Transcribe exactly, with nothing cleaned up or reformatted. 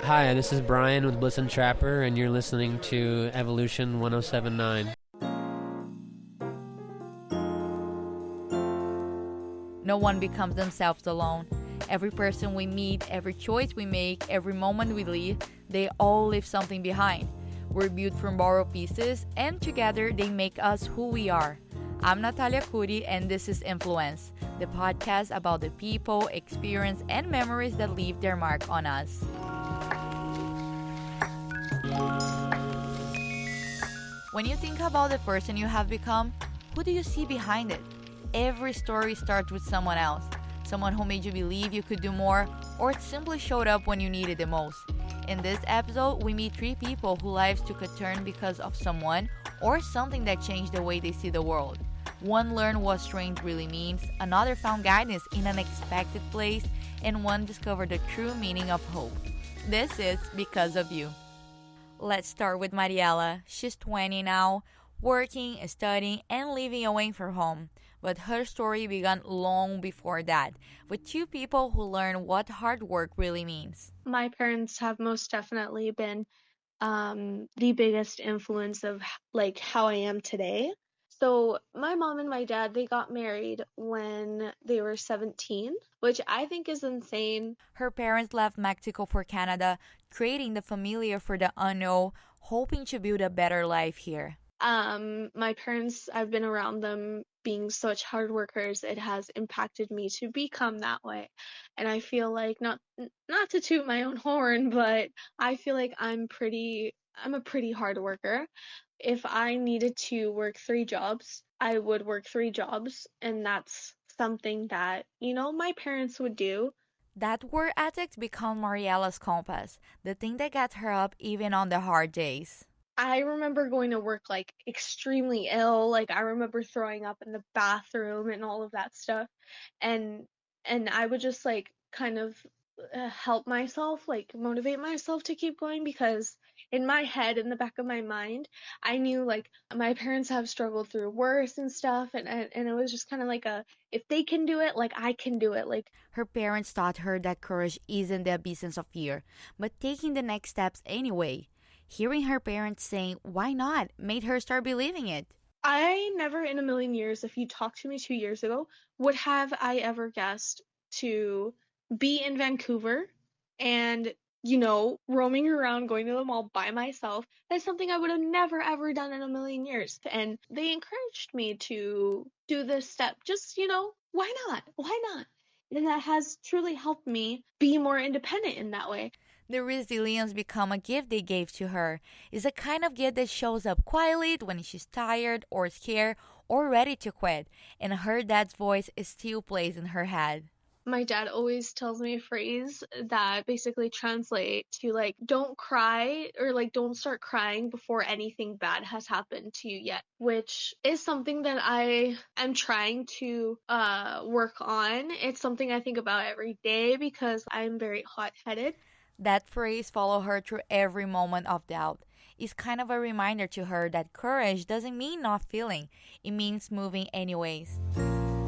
Hi, this is Brian with Bliss and Trapper, and you're listening to Evolution one oh seven point nine. No one becomes themselves alone. Every person we meet, every choice we make, every moment we live, they all leave something behind. We're built from borrowed pieces, and together they make us who we are. I'm Natalia Cudi, and this is Influence, the podcast about the people, experience, and memories that leave their mark on us. When you think about the person you have become, who do you see behind it? Every story starts with someone else. Someone who made you believe you could do more, or simply showed up when you needed it most. In this episode, we meet three people whose lives took a turn because of someone or something that changed the way they see the world. One learned what strength really means, another found guidance in an unexpected place, and one discovered the true meaning of hope. This is Because of You. Let's start with Mariela. She's twenty now, working, studying, and living away from home. But her story began long before that, with two people who learned what hard work really means. My parents have most definitely been um, the biggest influence of like how I am today. So my mom and my dad, they got married when they were seventeen, which I think is insane. Her parents left Mexico for Canada, trading the familiar for the unknown, hoping to build a better life here. Um, my parents, I've been around them being such hard workers, it has impacted me to become that way. And I feel like, not not to toot my own horn, but I feel like I'm pretty I'm a pretty hard worker. If I needed to work three jobs, I would work three jobs, and that's something that, you know, my parents would do. That work ethic became Mariela's compass, the thing that got her up even on the hard days. I remember going to work like extremely ill. Like I remember throwing up in the bathroom and all of that stuff. And and I would just like kind of uh, help myself, like motivate myself to keep going, because in my head, in the back of my mind, I knew like my parents have struggled through worse and stuff, and and, and it was just kind of like a, if they can do it, like I can do it. Like her parents taught her that courage isn't the absence of fear, but taking the next steps anyway. Hearing her parents saying, why not, made her start believing it. I never in a million years, if you talked to me two years ago, would have I ever guessed to be in Vancouver and, you know, roaming around, going to the mall by myself. That's something I would have never, ever done in a million years. And they encouraged me to do this step. Just, you know, why not? Why not? And that has truly helped me be more independent in that way. The resilience become a gift they gave to her. It's a kind of gift that shows up quietly when she's tired or scared or ready to quit, and her dad's voice still plays in her head. My dad always tells me a phrase that basically translate to like, don't cry, or like don't start crying before anything bad has happened to you yet, which is something that I am trying to uh, work on. It's something I think about every day because I'm very hot-headed. That phrase followed her through every moment of doubt. It's kind of a reminder to her that courage doesn't mean not feeling. It means moving anyways.